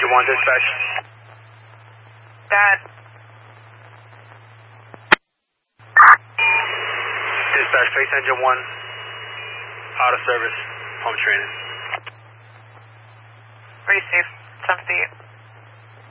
Engine 1, dispatch. Dad. Dispatch, Space Engine 1, out of service, home training. Pretty safe. 78.